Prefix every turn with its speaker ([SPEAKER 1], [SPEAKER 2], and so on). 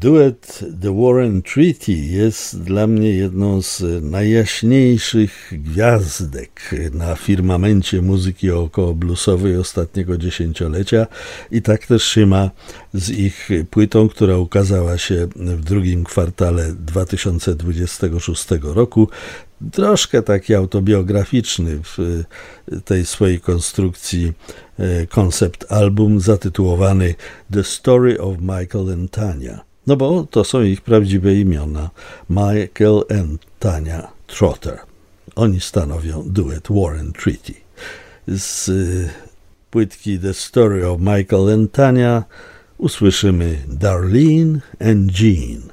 [SPEAKER 1] Duet The Warren Treaty jest dla mnie jedną z najjaśniejszych gwiazdek na firmamencie muzyki okołobluesowej ostatniego dziesięciolecia i tak też się ma z ich płytą, która ukazała się w drugim kwartale 2026 roku. Troszkę taki autobiograficzny w tej swojej konstrukcji koncept album zatytułowany The Story of Michael and Tanya. No bo to są ich prawdziwe imiona, Michael and Tanya Trotter. Oni stanowią duet Warren Treaty. Z płytki The Story of Michael and Tanya usłyszymy Darlene and Jean.